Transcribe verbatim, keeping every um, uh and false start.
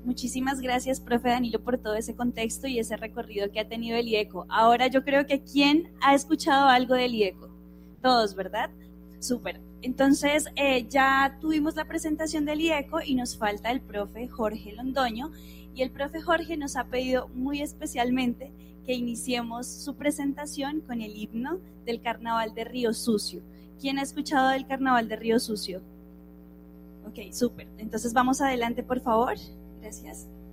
Muchísimas gracias, profe Danilo, por todo ese contexto y ese recorrido que ha tenido el IECO. Ahora yo creo que ¿quién ha escuchado algo del IECO? Todos, ¿verdad? Súper. Entonces, eh, ya tuvimos la presentación del IECO y nos falta el profe Jorge Londoño. Y el profe Jorge nos ha pedido muy especialmente que iniciemos su presentación con el himno del Carnaval de Río Sucio. ¿Quién ha escuchado del Carnaval de Río Sucio? Ok, súper. Entonces vamos adelante, por favor. Gracias.